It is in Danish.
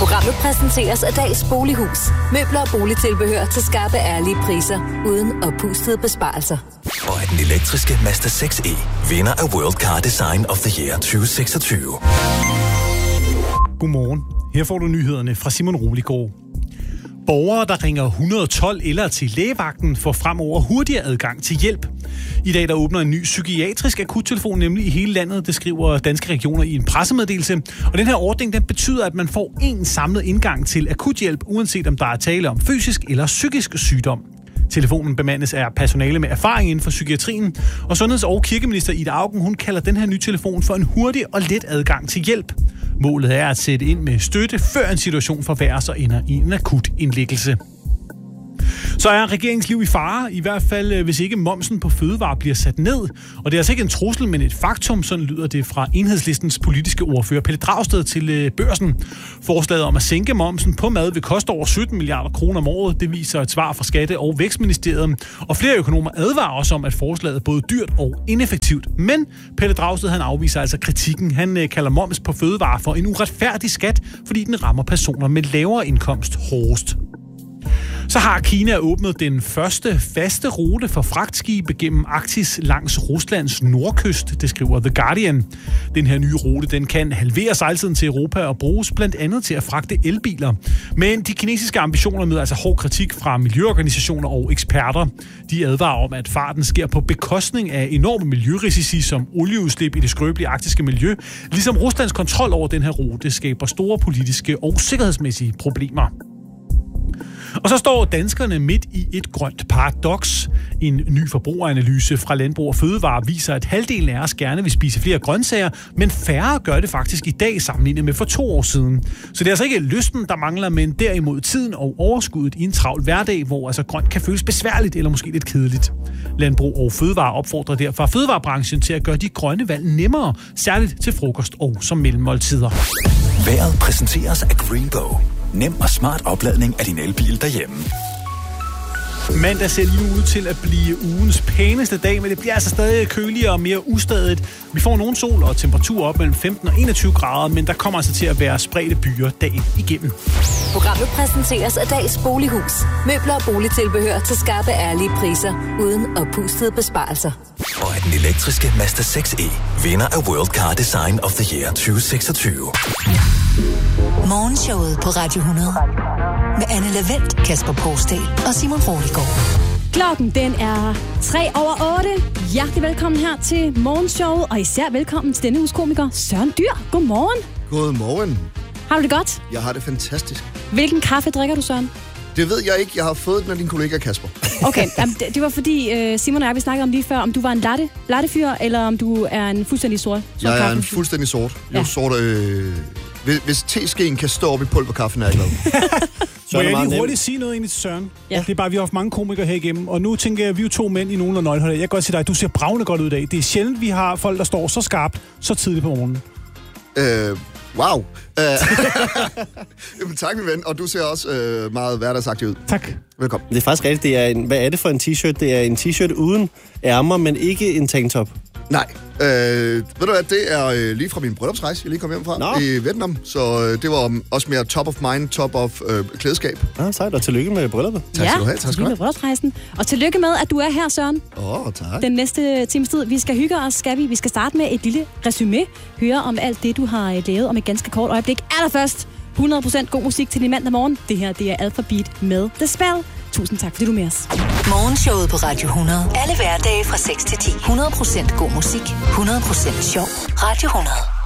Programmet præsenteres af Dals Bolighus. Møbler og boligtilbehør til skarpe, ærlige priser, uden oppustede besparelser. Og at den elektriske Mazda 6e vinder af World Car Design of the Year 2026. Godmorgen. Her får du nyhederne fra Simon Roligård. Borgere, der ringer 112 eller til lægevagten, får fremover hurtigere adgang til hjælp. I dag der åbner en ny psykiatrisk akuttelefon nemlig i hele landet, det skriver Danske Regioner i en pressemeddelelse. Og den her ordning den betyder, at man får en samlet indgang til akuthjælp, uanset om der er tale om fysisk eller psykisk sygdom. Telefonen bemandes af personale med erfaring inden for psykiatrien, og sundheds- og kirkeminister Ida Auken, hun kalder den her nye telefon for en hurtig og let adgang til hjælp. Målet er at sætte ind med støtte, før en situation forværres og ender i en akut indlæggelse. Så er regeringsliv i fare, i hvert fald hvis ikke momsen på fødevarer bliver sat ned. Og det er altså ikke en trussel, men et faktum, sådan lyder det fra Enhedslistens politiske ordfører Pelle Dragsted til Børsen. Forslaget om at sænke momsen på mad vil koste over 17 milliarder kroner om året. Det viser et svar fra Skatte- og Vækstministeriet. Og flere økonomer advarer også om, at forslaget er både dyrt og ineffektivt. Men Pelle Dragsted han afviser altså kritikken. Han kalder moms på fødevarer for en uretfærdig skat, fordi den rammer personer med lavere indkomst hårdest. Så har Kina åbnet den første faste rute for fragtskibe gennem Arktis langs Ruslands nordkyst, det skriver The Guardian. Den her nye rute den kan halvere sejltiden til Europa og bruges blandt andet til at fragte elbiler. Men de kinesiske ambitioner møder altså hård kritik fra miljøorganisationer og eksperter. De advarer om, at farten sker på bekostning af enorme miljørisici som olieudslip i det skrøbelige arktiske miljø, ligesom Ruslands kontrol over den her rute skaber store politiske og sikkerhedsmæssige problemer. Og så står danskerne midt i et grønt paradoks. En ny forbrugeranalyse fra Landbrug og Fødevare viser, at halvdelen af os gerne vil spise flere grøntsager, men færre gør det faktisk i dag sammenlignet med for 2 år siden. Så det er altså ikke lysten, der mangler, men derimod tiden og overskuddet i en travl hverdag, hvor altså grønt kan føles besværligt eller måske lidt kedeligt. Landbrug og Fødevare opfordrer derfor fødevarebranchen til at gøre de grønne valg nemmere, særligt til frokost og som mellemmåltider. Vejret præsenteres af Greenbow. Nem og smart opladning af din elbil derhjemme. Mandag ser lige ud til at blive ugens pæneste dag, men det bliver altså stadig køligere og mere ustadigt. Vi får nogen sol og temperatur op mellem 15 og 21 grader, men der kommer altså til at være spredte byer dagen igennem. Programmet præsenteres af Dals Bolighus. Møbler og boligtilbehør til skarpe, ærlige priser, uden oppustede besparelser. Og at den elektriske Mazda 6e vinder af World Car Design of the Year 2026. Morgenshowet på Radio 100 med Anne Lavendt, Kasper Porsdal og Simon Roligård. Klokken den er 7:03. Hjertelig velkommen her til Morgenshowet, og især velkommen til denne uges komiker Søren Dyr. Godmorgen. Godmorgen. Har du det godt? Jeg har det fantastisk. Hvilken kaffe drikker du, Søren? Det ved jeg ikke. Jeg har fået den af din kollega Kasper. Okay, det var fordi Simon og jeg, vi snakkede om lige før, om du var en lattefyr, eller om du er en fuldstændig sort Jeg er kaffe. en fuldstændig sort. Ja. Sort hvis teskeen kan stå op i pulverkaffen, er jeg glad. Må jeg lige hurtigt sige noget egentlig til Søren? Ja. Det er bare, vi har haft mange komikere her igennem, og nu tænker jeg, at vi er jo 2 mænd i nogen af nøgenholdet. Jeg kan godt sige dig, du ser bravende godt ud i dag. Det er sjældent, vi har folk, der står så skarpt, så tidligt på morgenen. Wow. Jamen, tak, min ven. Og du ser også meget hverdagsagtig ud. Tak. Velkommen. Det er faktisk rigtigt. Hvad er det for en t-shirt? Det er en t-shirt uden ærmer, men ikke en tanktop. Nej. Ved du hvad, det er lige fra min bryllupsrejse, jeg lige kom hjem fra i Vietnam. Så det var også mere top of mind, top of klædeskab. Sejt, og tillykke med brylluppet. Tak skal du have. Tak skal du have. Med bryllupsrejsen. Og tillykke med, at du er her, Søren. Tak. Den næste times tid. Vi skal hygge os, skal vi? Vi skal starte med et lille resumé. Høre om alt det, du har lavet om et ganske kort øjeblik. Allerførst 100% god musik til din mandag morgen. Det her, det er Alphabet med The Spell. Tusind tak, fordi du er med os. Morgenshowet på Radio 100. Alle hverdage fra 6 til 10. 100% god musik. 100% sjov. Radio 100.